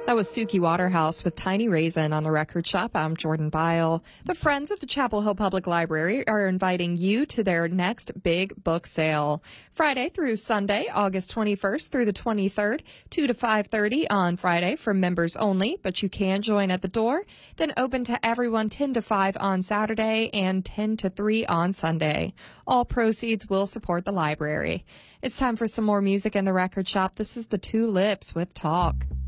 That was Suki Waterhouse with Tiny Raisin on the Record Shop. I'm Jordan Bile. The Friends of the Chapel Hill Public Library are inviting you to their next big book sale. Friday through Sunday, August 21st through the 23rd, 2 to 5:30 on Friday for members only, but you can join at the door. Then open to everyone 10 to 5 on Saturday and 10 to 3 on Sunday. All proceeds will support the library. It's time for some more music in the Record Shop. This is the Two Lips with Talk.